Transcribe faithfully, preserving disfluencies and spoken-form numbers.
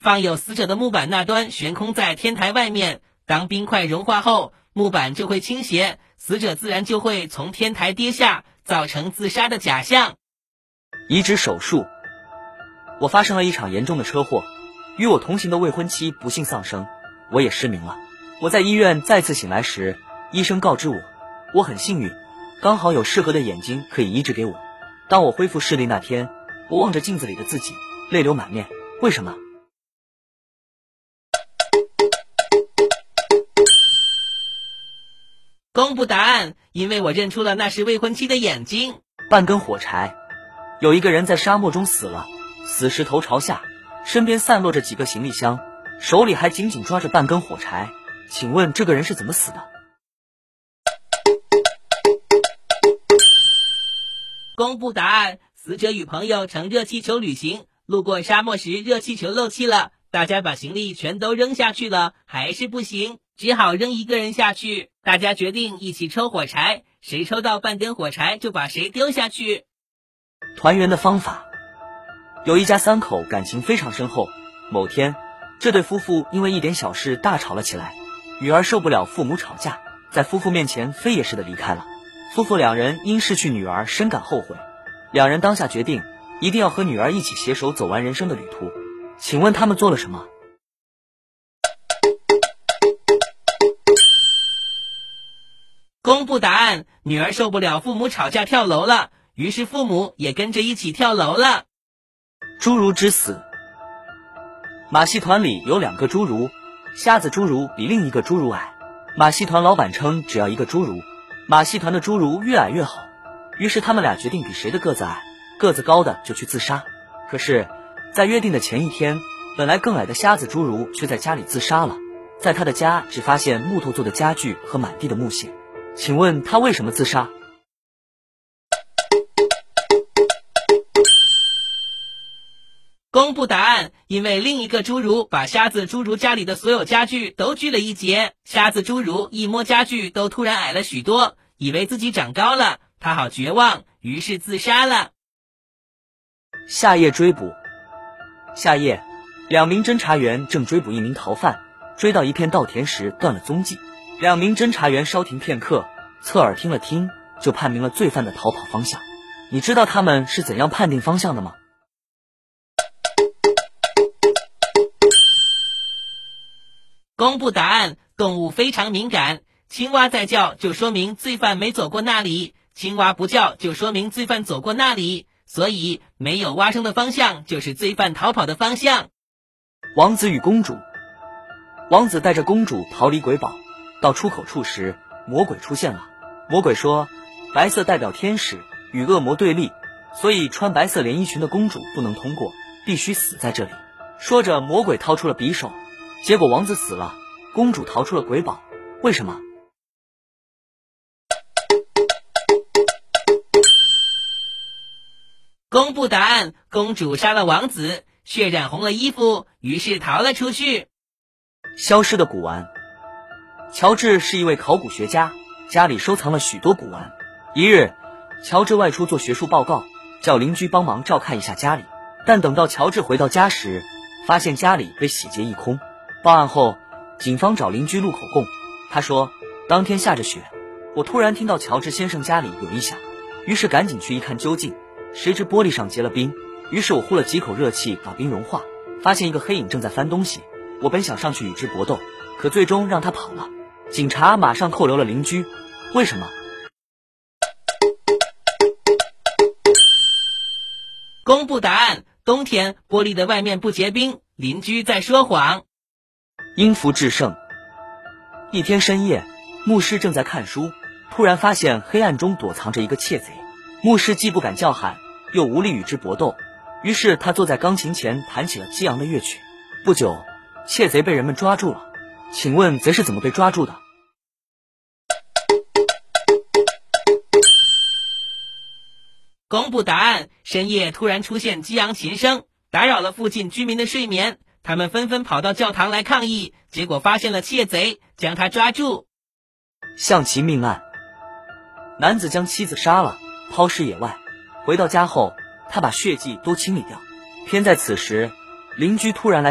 放有死者的木板那端悬空在天台外面，当冰块融化后，木板就会倾斜，死者自然就会从天台跌下，造成自杀的假象。 移植手术。我发生了一场严重的车祸，与我同行的未婚妻不幸丧生，我也失明了。我在医院再次醒来时，医生告知我，我很幸运，刚好有适合的眼睛可以移植给我。当我恢复视力那天，我望着镜子里的自己，泪流满面。为什么？ 公布答案，因为我认出了那是未婚妻的眼睛。 半根火柴。有一个人在沙漠中死了，死时头朝下，身边散落着几个行李箱，手里还紧紧抓着半根火柴。请问这个人是怎么死的？ 公布答案，死者与朋友乘热气球旅行，路过沙漠时热气球漏气了，大家把行李全都扔下去了，还是不行，只好扔一个人下去。大家决定一起抽火柴，谁抽到半根火柴就把谁丢下去。 团圆的方法。有一家三口感情非常深厚，某天这对夫妇因为一点小事大吵了起来，女儿受不了父母吵架，在夫妇面前飞也似的离开了。夫妇两人因失去女儿深感后悔，两人当下决定一定要和女儿一起携手走完人生的旅途。请问他们做了什么？ 公布答案，女儿受不了父母吵架跳楼了，于是父母也跟着一起跳楼了。 侏儒之死。马戏团里有两个侏儒，瞎子侏儒比另一个侏儒矮，马戏团老板称只要一个侏儒，马戏团的侏儒越矮越好，于是他们俩决定比谁的个子矮，个子高的就去自杀。可是在约定的前一天，本来更矮的瞎子侏儒却在家里自杀了，在他的家只发现木头做的家具和满地的木屑。请问他为什么自杀？ 公布答案，因为另一个侏儒把瞎子侏儒家里的所有家具都锯了一截，瞎子侏儒一摸家具都突然矮了许多，以为自己长高了，他好绝望，于是自杀了。 夏夜追捕。夏夜，两名侦查员正追捕一名逃犯，追到一片稻田时断了踪迹。两名侦查员稍停片刻，侧耳听了听，就判明了罪犯的逃跑方向。你知道他们是怎样判定方向的吗？ 公布答案，动物非常敏感，青蛙在叫就说明罪犯没走过那里，青蛙不叫就说明罪犯走过那里，所以没有蛙声的方向就是罪犯逃跑的方向。 王子与公主。王子带着公主逃离鬼堡，到出口处时，魔鬼出现了。魔鬼说，白色代表天使，与恶魔对立，所以穿白色连衣裙的公主不能通过，必须死在这里。说着，魔鬼掏出了匕首，结果王子死了，公主逃出了鬼堡。为什么？ 公布答案，公主杀了王子，血染红了衣服，于是逃了出去。 消失的古玩。乔治是一位考古学家，家里收藏了许多古玩。一日，乔治外出做学术报告，叫邻居帮忙照看一下家里。但等到乔治回到家时，发现家里被洗劫一空。报案后，警方找邻居录口供。他说，当天下着雪，我突然听到乔治先生家里有异响，于是赶紧去一看究竟，谁知玻璃上结了冰，于是我呼了几口热气把冰融化，发现一个黑影正在翻东西。我本想上去与之搏斗，可最终让他跑了。警察马上扣留了邻居。为什么？ 公布答案，冬天玻璃的外面不结冰，邻居在说谎。 因福制胜。一天深夜，牧师正在看书，突然发现黑暗中躲藏着一个窃贼。牧师既不敢叫喊，又无力与之搏斗，于是他坐在钢琴前弹起了激昂的乐曲。不久，窃贼被人们抓住了。请问贼是怎么被抓住的？ 公布答案，深夜突然出现激昂琴声，打扰了附近居民的睡眠，他们纷纷跑到教堂来抗议，结果发现了窃贼，将他抓住。 象棋命案。男子将妻子杀了，抛尸野外，回到家后，他把血迹都清理掉。偏在此时，邻居突然来